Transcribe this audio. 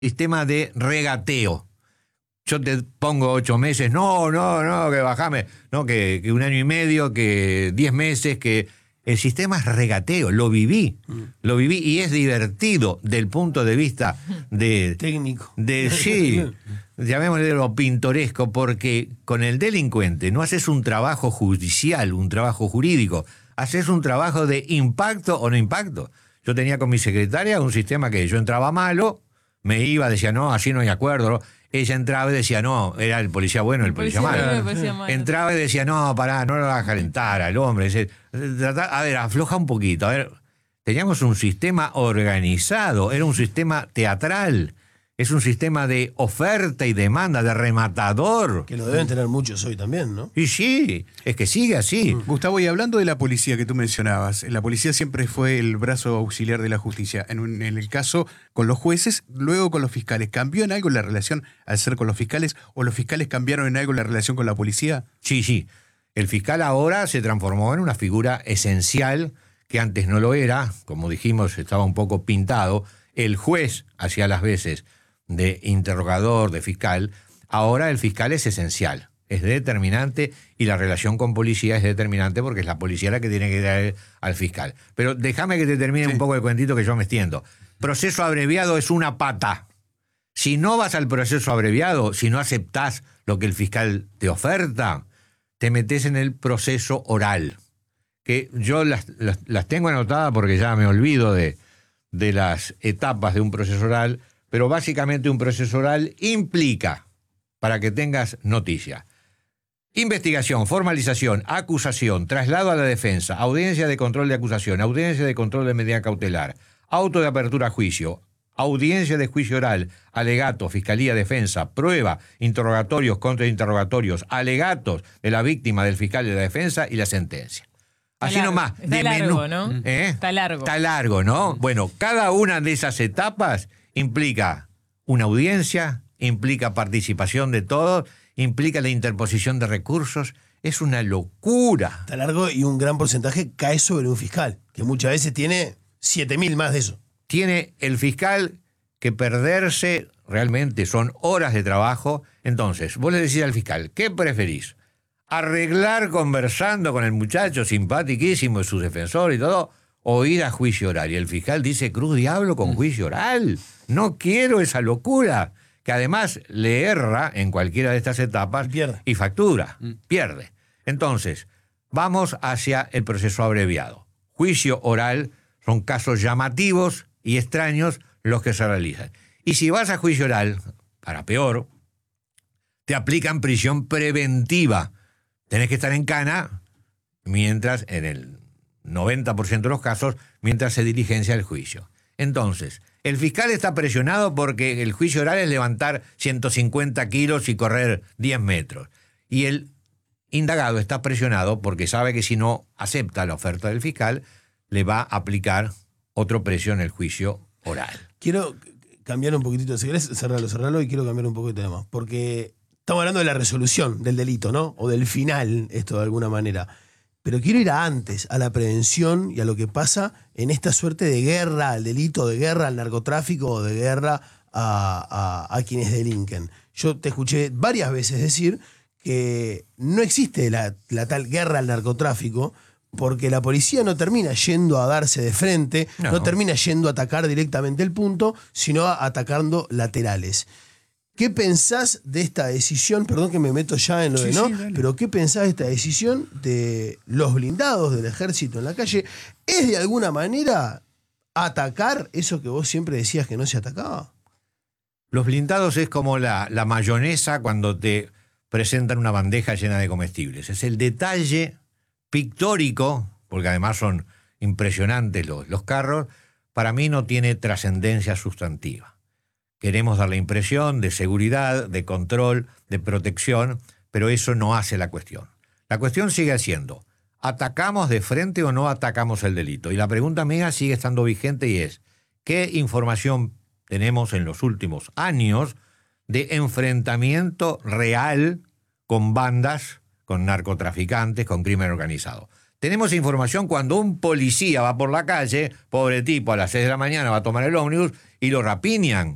sistema de regateo. Yo te pongo 8 meses, no, que bajame, no, que 1 año y medio, que 10 meses, que... El sistema es regateo, lo viví y es divertido del punto de vista de... Técnico. Sí, llamémosle lo pintoresco, porque con el delincuente no haces un trabajo judicial, un trabajo jurídico, haces un trabajo de impacto o no impacto. Yo tenía con mi secretaria un sistema que yo entraba malo, me iba, decía, no, así no hay acuerdo, ¿no? Ella entraba y decía, no, era el policía bueno, el policía malo. Entraba y decía, no, pará, no lo vas a calentar al hombre. Dice, a ver, afloja un poquito. A ver, teníamos un sistema organizado, era un sistema teatral, es un sistema de oferta y demanda, de rematador. Que lo deben tener muchos hoy también, ¿no? Y sí, es que sigue así. Gustavo, y hablando de la policía que tú mencionabas, la policía siempre fue el brazo auxiliar de la justicia. En el caso con los jueces, luego con los fiscales. ¿Cambió en algo la relación al ser con los fiscales o los fiscales cambiaron en algo la relación con la policía? Sí. El fiscal ahora se transformó en una figura esencial que antes no lo era. Como dijimos, estaba un poco pintado. El juez hacía las veces de interrogador, de fiscal. Ahora el fiscal es esencial, es determinante, y la relación con policía es determinante porque es la policía la que tiene que dar al fiscal. Pero déjame que te termine un poco el cuentito, que yo me extiendo. Proceso abreviado es una pata. Si no vas al proceso abreviado, si no aceptás lo que el fiscal te oferta, te metes en el proceso oral. Que yo las tengo anotadas porque ya me olvido de las etapas de un proceso oral. Pero básicamente un proceso oral implica, para que tengas noticia, investigación, formalización, acusación, traslado a la defensa, audiencia de control de acusación, audiencia de control de medida cautelar, auto de apertura a juicio, audiencia de juicio oral, alegato, fiscalía, defensa, prueba, interrogatorios, contrainterrogatorios, alegatos de la víctima, del fiscal y de la defensa y la sentencia. Así largo, nomás. Está largo, ¿no? Está largo. Está largo, ¿no? Bueno, cada una de esas etapas implica una audiencia, implica participación de todos, implica la interposición de recursos. Es una locura. Está largo y un gran porcentaje cae sobre un fiscal, que muchas veces tiene 7.000 más de eso. Tiene el fiscal que perderse, realmente son horas de trabajo. Entonces, vos le decís al fiscal, ¿qué preferís? ¿Arreglar conversando con el muchacho simpatiquísimo, su defensor y todo, o ir a juicio oral? Y el fiscal dice, cruz diablo con juicio oral. No quiero esa locura. Que además le erra en cualquiera de estas etapas y factura, pierde. Entonces, vamos hacia el proceso abreviado. Juicio oral son casos llamativos y extraños los que se realizan. Y si vas a juicio oral, para peor, te aplican prisión preventiva. Tenés que estar en cana mientras, en el 90% de los casos, mientras se diligencia el juicio. Entonces, el fiscal está presionado porque el juicio oral es levantar 150 kilos y correr 10 metros. Y el indagado está presionado porque sabe que si no acepta la oferta del fiscal, le va a aplicar otro precio en el juicio oral. Quiero cambiar un poquitito, si querés cerrarlo, y quiero cambiar un poco de tema. Porque estamos hablando de la resolución del delito, ¿no? O del final, esto de alguna manera. Pero quiero ir a antes, a la prevención y a lo que pasa en esta suerte de guerra al delito, de guerra al narcotráfico o de guerra a quienes delinquen. Yo te escuché varias veces decir que no existe la tal guerra al narcotráfico porque la policía no termina yendo a darse de frente, no termina yendo a atacar directamente el punto, sino atacando laterales. ¿Qué pensás de esta decisión? Perdón que me meto ya en lo de no, pero ¿qué pensás de esta decisión de los blindados del ejército en la calle? ¿Es de alguna manera atacar eso que vos siempre decías que no se atacaba? Los blindados es como la mayonesa cuando te presentan una bandeja llena de comestibles. Es el detalle pictórico, porque además son impresionantes los carros, para mí no tiene trascendencia sustantiva. Queremos dar la impresión de seguridad, de control, de protección, pero eso no hace la cuestión. La cuestión sigue siendo, ¿atacamos de frente o no atacamos el delito? Y la pregunta mía sigue estando vigente y es, ¿qué información tenemos en los últimos años de enfrentamiento real con bandas, con narcotraficantes, con crimen organizado? Tenemos información cuando un policía va por la calle, pobre tipo, a las 6 de la mañana va a tomar el ómnibus y lo rapiñan.